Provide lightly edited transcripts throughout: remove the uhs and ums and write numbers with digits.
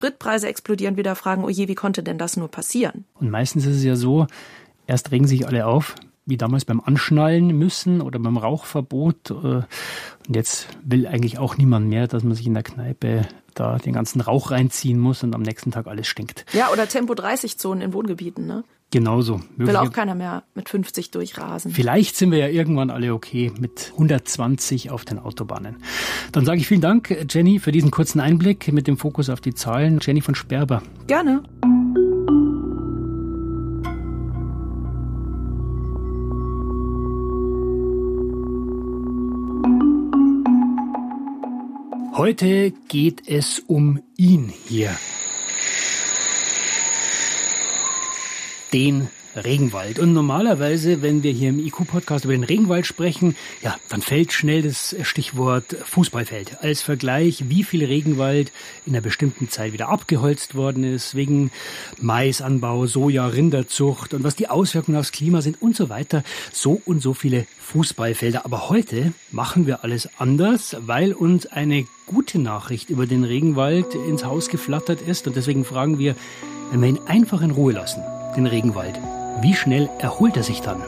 Spritpreise explodieren, wieder fragen, oh je, wie konnte denn das nur passieren? Und meistens ist es ja so, erst regen sich alle auf, wie damals beim Anschnallen müssen oder beim Rauchverbot. Und jetzt will eigentlich auch niemand mehr, dass man sich in der Kneipe da den ganzen Rauch reinziehen muss und am nächsten Tag alles stinkt. Ja, oder Tempo-30-Zonen in Wohngebieten, ne? Genauso. Will auch keiner mehr mit 50 durchrasen. Vielleicht sind wir ja irgendwann alle okay mit 120 auf den Autobahnen. Dann sage ich vielen Dank, Jenny, für diesen kurzen Einblick mit dem Fokus auf die Zahlen. Jenny von Sperber. Gerne. Heute geht es um ihn hier. Den Regenwald. Und normalerweise, wenn wir hier im IQ-Podcast über den Regenwald sprechen, ja, dann fällt schnell das Stichwort Fußballfeld. Als Vergleich, wie viel Regenwald in einer bestimmten Zeit wieder abgeholzt worden ist, wegen Maisanbau, Soja, Rinderzucht und was die Auswirkungen aufs Klima sind und so weiter. So und so viele Fußballfelder. Aber heute machen wir alles anders, weil uns eine gute Nachricht über den Regenwald ins Haus geflattert ist. Und deswegen fragen wir, wenn wir ihn einfach in Ruhe lassen, den Regenwald, wie schnell erholt er sich dann?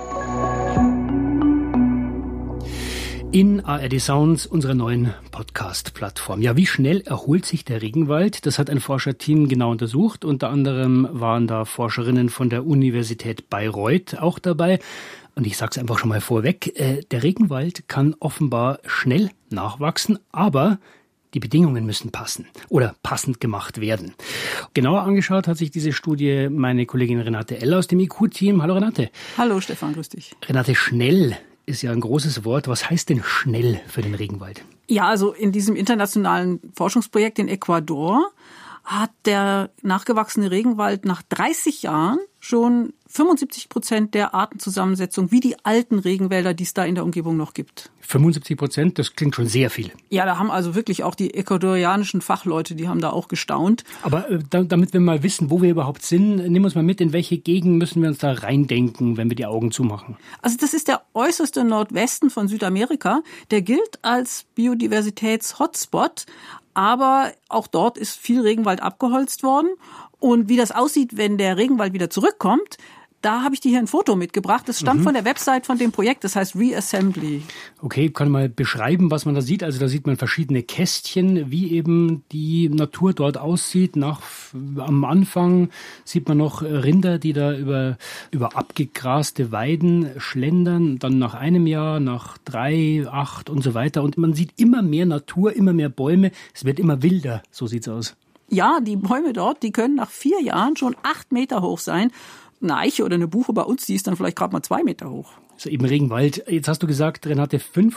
In ARD Sounds, unserer neuen Podcast-Plattform. Ja, wie schnell erholt sich der Regenwald? Das hat ein Forscherteam genau untersucht. Unter anderem waren da Forscherinnen von der Universität Bayreuth auch dabei. Und ich sage es einfach schon mal vorweg, der Regenwald kann offenbar schnell nachwachsen, aber die Bedingungen müssen passen oder passend gemacht werden. Genauer angeschaut hat sich diese Studie meine Kollegin Renate Eller aus dem IQ-Team. Hallo Renate. Hallo Stefan, grüß dich. Renate, schnell ist ja ein großes Wort. Was heißt denn schnell für den Regenwald? Ja, also in diesem internationalen Forschungsprojekt in Ecuador hat der nachgewachsene Regenwald nach 30 Jahren schon 75% der Artenzusammensetzung wie die alten Regenwälder, die es da in der Umgebung noch gibt. 75%, das klingt schon sehr viel. Ja, da haben also wirklich auch die ecuadorianischen Fachleute, die haben da auch gestaunt. Aber damit wir mal wissen, wo wir überhaupt sind, nimm uns mal mit, in welche Gegend müssen wir uns da reindenken, wenn wir die Augen zumachen? Also das ist der äußerste Nordwesten von Südamerika. Der gilt als Biodiversitäts-Hotspot, aber auch dort ist viel Regenwald abgeholzt worden. Und wie das aussieht, wenn der Regenwald wieder zurückkommt, da habe ich dir hier ein Foto mitgebracht. Das stammt von der Website von dem Projekt, das heißt Reassembly. Okay, kann mal beschreiben, was man da sieht. Also da sieht man verschiedene Kästchen, wie eben die Natur dort aussieht. Am Anfang sieht man noch Rinder, die da über abgegraste Weiden schlendern. Dann nach einem Jahr, nach 3, 8 und so weiter. Und man sieht immer mehr Natur, immer mehr Bäume. Es wird immer wilder, so sieht's aus. Ja, die Bäume dort, die können nach 4 Jahren schon 8 Meter hoch sein. Eine Eiche oder eine Buche bei uns, die ist dann vielleicht gerade mal 2 Meter hoch. So eben Regenwald. Jetzt hast du gesagt, Renate,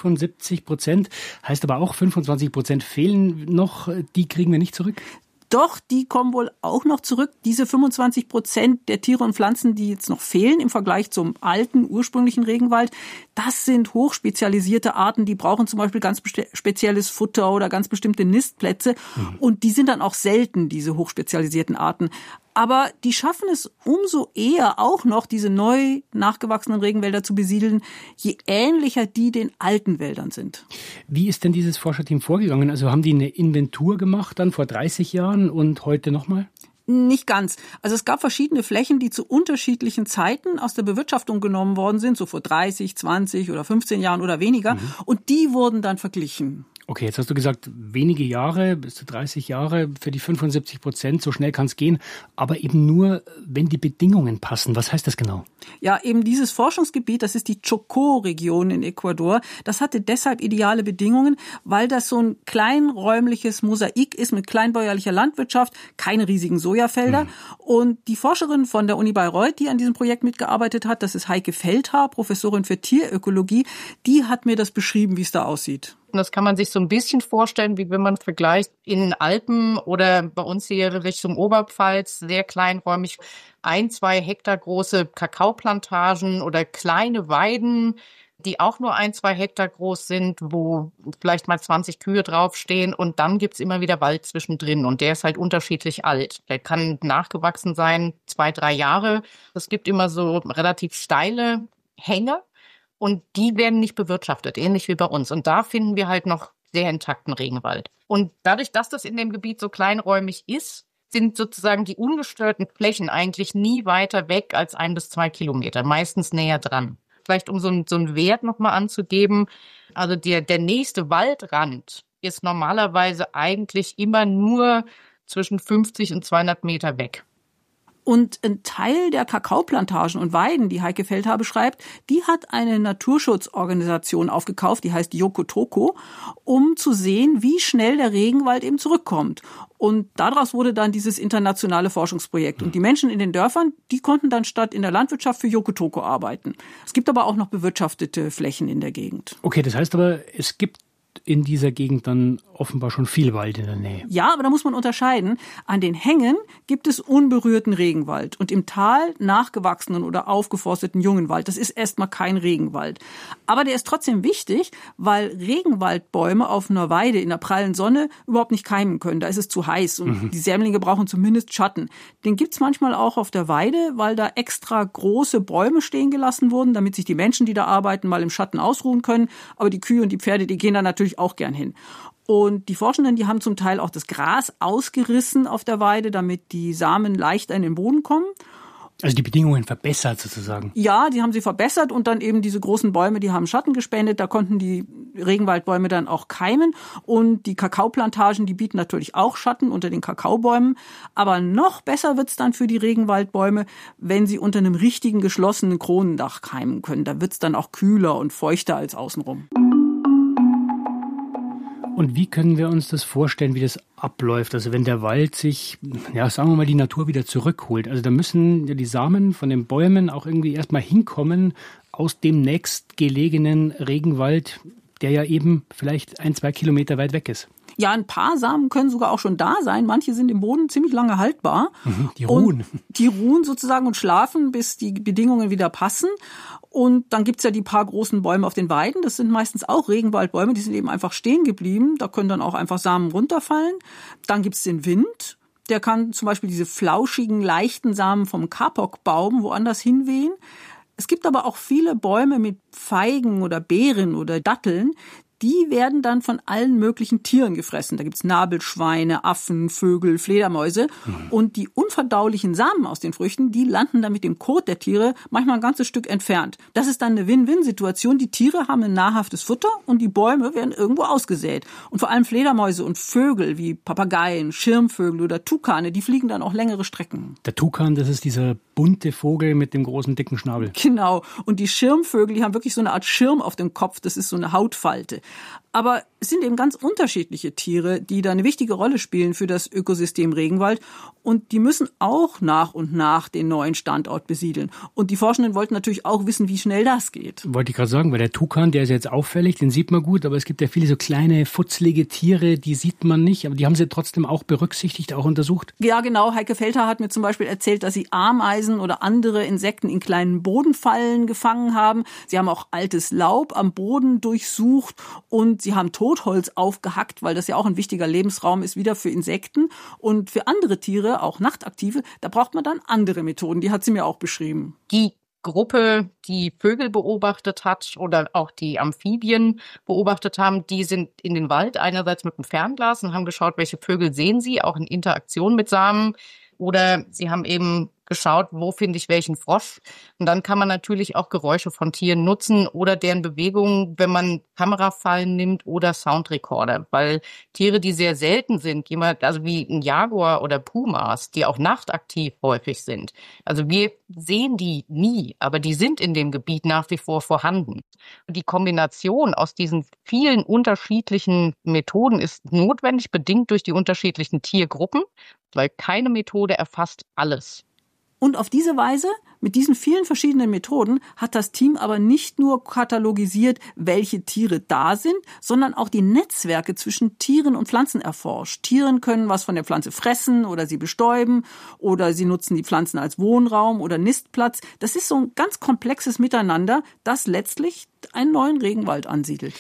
75%, heißt aber auch 25% fehlen noch, die kriegen wir nicht zurück? Doch, die kommen wohl auch noch zurück. Diese 25% der Tiere und Pflanzen, die jetzt noch fehlen im Vergleich zum alten, ursprünglichen Regenwald, das sind hochspezialisierte Arten, die brauchen zum Beispiel ganz spezielles Futter oder ganz bestimmte Nistplätze. Und die sind dann auch selten, diese hochspezialisierten Arten. Aber die schaffen es umso eher auch noch, diese neu nachgewachsenen Regenwälder zu besiedeln, je ähnlicher die den alten Wäldern sind. Wie ist denn dieses Forscherteam vorgegangen? Also haben die eine Inventur gemacht dann vor 30 Jahren und heute nochmal? Nicht ganz. Also es gab verschiedene Flächen, die zu unterschiedlichen Zeiten aus der Bewirtschaftung genommen worden sind, so vor 30, 20 oder 15 Jahren oder weniger. Und die wurden dann verglichen. Okay, jetzt hast du gesagt, wenige Jahre, bis zu 30 Jahre für die 75%, so schnell kann es gehen, aber eben nur, wenn die Bedingungen passen. Was heißt das genau? Ja, eben dieses Forschungsgebiet, das ist die Chocó-Region in Ecuador, das hatte deshalb ideale Bedingungen, weil das so ein kleinräumliches Mosaik ist mit kleinbäuerlicher Landwirtschaft, keine riesigen Sojafelder. Und die Forscherin von der Uni Bayreuth, die an diesem Projekt mitgearbeitet hat, das ist Heike Feldhaar, Professorin für Tierökologie, die hat mir das beschrieben, wie es da aussieht. Das kann man sich so ein bisschen vorstellen, wie wenn man vergleicht in den Alpen oder bei uns hier Richtung Oberpfalz, sehr kleinräumig, 1, 2 Hektar große Kakaoplantagen oder kleine Weiden, die auch nur 1, 2 Hektar groß sind, wo vielleicht mal 20 Kühe draufstehen und dann gibt's immer wieder Wald zwischendrin und der ist halt unterschiedlich alt. Der kann nachgewachsen sein, 2, 3 Jahre. Es gibt immer so relativ steile Hänge. Und die werden nicht bewirtschaftet, ähnlich wie bei uns. Und da finden wir halt noch sehr intakten Regenwald. Und dadurch, dass das in dem Gebiet so kleinräumig ist, sind sozusagen die ungestörten Flächen eigentlich nie weiter weg als 1 bis 2 Kilometer, meistens näher dran. Vielleicht um so einen Wert nochmal anzugeben, also der nächste Waldrand ist normalerweise eigentlich immer nur zwischen 50 und 200 Meter weg. Und ein Teil der Kakaoplantagen und Weiden, die Heike Feldhaar beschreibt, die hat eine Naturschutzorganisation aufgekauft, die heißt Yokotoko, um zu sehen, wie schnell der Regenwald eben zurückkommt. Und daraus wurde dann dieses internationale Forschungsprojekt. Und die Menschen in den Dörfern, die konnten dann statt in der Landwirtschaft für Yokotoko arbeiten. Es gibt aber auch noch bewirtschaftete Flächen in der Gegend. Okay, das heißt aber, es gibt in dieser Gegend dann offenbar schon viel Wald in der Nähe. Ja, aber da muss man unterscheiden. An den Hängen gibt es unberührten Regenwald und im Tal nachgewachsenen oder aufgeforsteten jungen Wald. Das ist erstmal kein Regenwald. Aber der ist trotzdem wichtig, weil Regenwaldbäume auf einer Weide in der prallen Sonne überhaupt nicht keimen können. Da ist es zu heiß und die Sämlinge brauchen zumindest Schatten. Den gibt's manchmal auch auf der Weide, weil da extra große Bäume stehen gelassen wurden, damit sich die Menschen, die da arbeiten, mal im Schatten ausruhen können. Aber die Kühe und die Pferde, die gehen da natürlich auch gern hin. Und die Forschenden, die haben zum Teil auch das Gras ausgerissen auf der Weide, damit die Samen leichter in den Boden kommen. Also die Bedingungen verbessert sozusagen. Ja, die haben sie verbessert und dann eben diese großen Bäume, die haben Schatten gespendet. Da konnten die Regenwaldbäume dann auch keimen. Und die Kakaoplantagen, die bieten natürlich auch Schatten unter den Kakaobäumen. Aber noch besser wird's dann für die Regenwaldbäume, wenn sie unter einem richtigen geschlossenen Kronendach keimen können. Da wird's dann auch kühler und feuchter als außenrum. Und wie können wir uns das vorstellen, wie das abläuft? Also wenn der Wald sich, ja, sagen wir mal, die Natur wieder zurückholt. Also da müssen ja die Samen von den Bäumen auch irgendwie erstmal hinkommen aus dem nächstgelegenen Regenwald, der ja eben vielleicht 1-2 Kilometer weit weg ist. Ja, ein paar Samen können sogar auch schon da sein. Manche sind im Boden ziemlich lange haltbar. Die ruhen. Und die ruhen sozusagen und schlafen, bis die Bedingungen wieder passen. Und dann gibt's ja die paar großen Bäume auf den Weiden. Das sind meistens auch Regenwaldbäume. Die sind eben einfach stehen geblieben. Da können dann auch einfach Samen runterfallen. Dann gibt's den Wind. Der kann zum Beispiel diese flauschigen, leichten Samen vom Kapokbaum woanders hinwehen. Es gibt aber auch viele Bäume mit Feigen oder Beeren oder Datteln. Die werden dann von allen möglichen Tieren gefressen. Da gibt's Nabelschweine, Affen, Vögel, Fledermäuse. Und die unverdaulichen Samen aus den Früchten, die landen dann mit dem Kot der Tiere manchmal ein ganzes Stück entfernt. Das ist dann eine Win-Win-Situation. Die Tiere haben ein nahrhaftes Futter und die Bäume werden irgendwo ausgesät. Und vor allem Fledermäuse und Vögel wie Papageien, Schirmvögel oder Tukane, die fliegen dann auch längere Strecken. Der Tukan, das ist dieser bunte Vogel mit dem großen, dicken Schnabel. Genau. Und die Schirmvögel, die haben wirklich so eine Art Schirm auf dem Kopf. Das ist so eine Hautfalte. Aber es sind eben ganz unterschiedliche Tiere, die da eine wichtige Rolle spielen für das Ökosystem Regenwald. Und die müssen auch nach und nach den neuen Standort besiedeln. Und die Forschenden wollten natürlich auch wissen, wie schnell das geht. Wollte ich gerade sagen, weil der Tukan, der ist jetzt auffällig, den sieht man gut, aber es gibt ja viele so kleine, futzlige Tiere, die sieht man nicht, aber die haben sie trotzdem auch berücksichtigt, auch untersucht. Ja, genau. Heike Feldhaar hat mir zum Beispiel erzählt, dass sie Ameisen oder andere Insekten in kleinen Bodenfallen gefangen haben. Sie haben auch altes Laub am Boden durchsucht und sie haben Totholz aufgehackt, weil das ja auch ein wichtiger Lebensraum ist, wieder für Insekten. Und für andere Tiere, auch Nachtaktive, da braucht man dann andere Methoden. Die hat sie mir auch beschrieben. Die Gruppe, die Vögel beobachtet hat oder auch die Amphibien beobachtet haben, die sind in den Wald einerseits mit dem Fernglas und haben geschaut, welche Vögel sehen sie, auch in Interaktion mit Samen. Oder sie haben eben geschaut, wo finde ich welchen Frosch. Und dann kann man natürlich auch Geräusche von Tieren nutzen oder deren Bewegungen, wenn man Kamerafallen nimmt oder Soundrecorder. Weil Tiere, die sehr selten sind, also wie ein Jaguar oder Pumas, die auch nachtaktiv häufig sind. Also wir sehen die nie, aber die sind in dem Gebiet nach wie vor vorhanden. Und die Kombination aus diesen vielen unterschiedlichen Methoden ist notwendig, bedingt durch die unterschiedlichen Tiergruppen, weil keine Methode erfasst alles. Und auf diese Weise, mit diesen vielen verschiedenen Methoden, hat das Team aber nicht nur katalogisiert, welche Tiere da sind, sondern auch die Netzwerke zwischen Tieren und Pflanzen erforscht. Tiere können was von der Pflanze fressen oder sie bestäuben oder sie nutzen die Pflanzen als Wohnraum oder Nistplatz. Das ist so ein ganz komplexes Miteinander, das letztlich einen neuen Regenwald ansiedelt.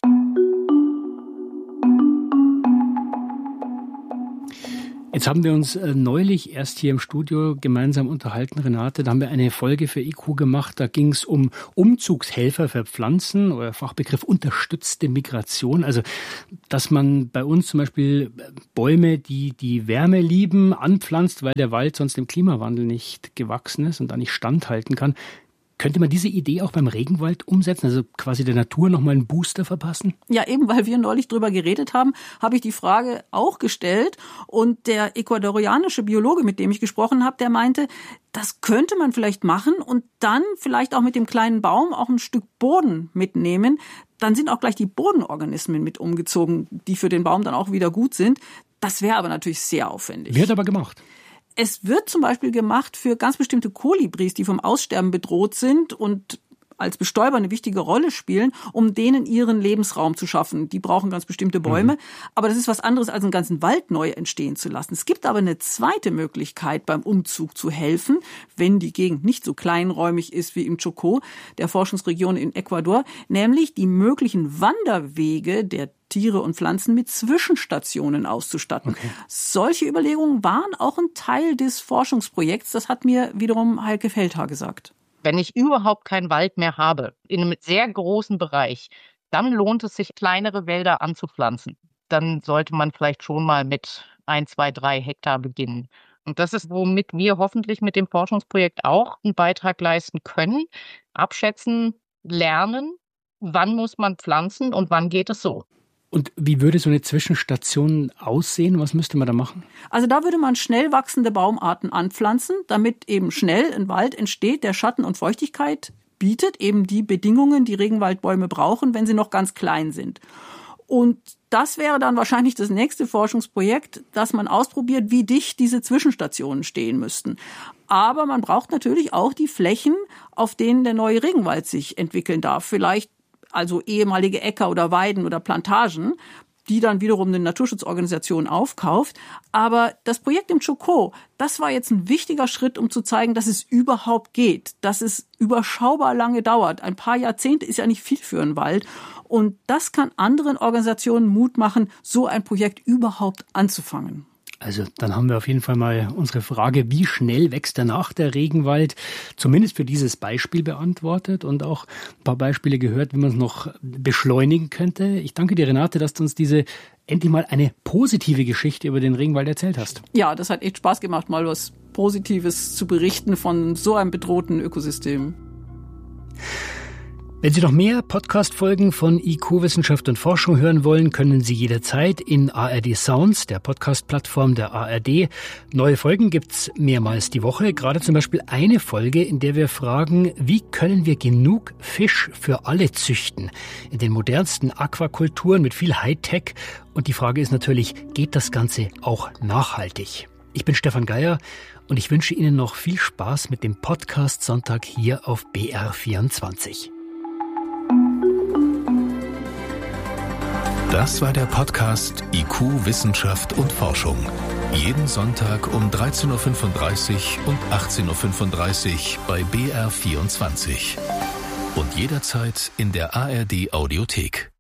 Jetzt haben wir uns neulich erst hier im Studio gemeinsam unterhalten, Renate. Da haben wir eine Folge für IQ gemacht. Da ging es um Umzugshelfer für Pflanzen oder Fachbegriff unterstützte Migration. Also, dass man bei uns zum Beispiel Bäume, die Wärme lieben, anpflanzt, weil der Wald sonst dem Klimawandel nicht gewachsen ist und da nicht standhalten kann. Könnte man diese Idee auch beim Regenwald umsetzen, also quasi der Natur nochmal einen Booster verpassen? Ja, eben, weil wir neulich drüber geredet haben, habe ich die Frage auch gestellt. Und der ecuadorianische Biologe, mit dem ich gesprochen habe, der meinte, das könnte man vielleicht machen und dann vielleicht auch mit dem kleinen Baum auch ein Stück Boden mitnehmen. Dann sind auch gleich die Bodenorganismen mit umgezogen, die für den Baum dann auch wieder gut sind. Das wäre aber natürlich sehr aufwendig. Wird aber gemacht. Es wird zum Beispiel gemacht für ganz bestimmte Kolibris, die vom Aussterben bedroht sind und als Bestäuber eine wichtige Rolle spielen, um denen ihren Lebensraum zu schaffen. Die brauchen ganz bestimmte Bäume. Aber das ist was anderes, als einen ganzen Wald neu entstehen zu lassen. Es gibt aber eine zweite Möglichkeit, beim Umzug zu helfen, wenn die Gegend nicht so kleinräumig ist wie im Chocó, der Forschungsregion in Ecuador, nämlich die möglichen Wanderwege der Tiere und Pflanzen mit Zwischenstationen auszustatten. Okay. Solche Überlegungen waren auch ein Teil des Forschungsprojekts. Das hat mir wiederum Heike Feldhaar gesagt. Wenn ich überhaupt keinen Wald mehr habe, in einem sehr großen Bereich, dann lohnt es sich, kleinere Wälder anzupflanzen. Dann sollte man vielleicht schon mal mit 1, 2, 3 Hektar beginnen. Und das ist, womit wir hoffentlich mit dem Forschungsprojekt auch einen Beitrag leisten können. Abschätzen, lernen, wann muss man pflanzen und wann geht es so. Und wie würde so eine Zwischenstation aussehen? Was müsste man da machen? Also da würde man schnell wachsende Baumarten anpflanzen, damit eben schnell ein Wald entsteht, der Schatten und Feuchtigkeit bietet, eben die Bedingungen, die Regenwaldbäume brauchen, wenn sie noch ganz klein sind. Und das wäre dann wahrscheinlich das nächste Forschungsprojekt, dass man ausprobiert, wie dicht diese Zwischenstationen stehen müssten. Aber man braucht natürlich auch die Flächen, auf denen der neue Regenwald sich entwickeln darf. Vielleicht also ehemalige Äcker oder Weiden oder Plantagen, die dann wiederum eine Naturschutzorganisation aufkauft. Aber das Projekt im Chocó, das war jetzt ein wichtiger Schritt, um zu zeigen, dass es überhaupt geht, dass es überschaubar lange dauert. Ein paar Jahrzehnte ist ja nicht viel für einen Wald. Und das kann anderen Organisationen Mut machen, so ein Projekt überhaupt anzufangen. Also dann haben wir auf jeden Fall mal unsere Frage, wie schnell wächst danach der Regenwald, zumindest für dieses Beispiel beantwortet und auch ein paar Beispiele gehört, wie man es noch beschleunigen könnte. Ich danke dir, Renate, dass du uns endlich mal eine positive Geschichte über den Regenwald erzählt hast. Ja, das hat echt Spaß gemacht, mal was Positives zu berichten von so einem bedrohten Ökosystem. Wenn Sie noch mehr Podcast-Folgen von IQ Wissenschaft und Forschung hören wollen, können Sie jederzeit in ARD Sounds, der Podcast-Plattform der ARD. Neue Folgen gibt's mehrmals die Woche. Gerade zum Beispiel eine Folge, in der wir fragen, wie können wir genug Fisch für alle züchten? In den modernsten Aquakulturen mit viel Hightech. Und die Frage ist natürlich, geht das Ganze auch nachhaltig? Ich bin Stefan Geier und ich wünsche Ihnen noch viel Spaß mit dem Podcast Sonntag hier auf BR24. Das war der Podcast IQ Wissenschaft und Forschung. Jeden Sonntag um 13.35 Uhr und 18.35 Uhr bei BR24. Und jederzeit in der ARD Audiothek.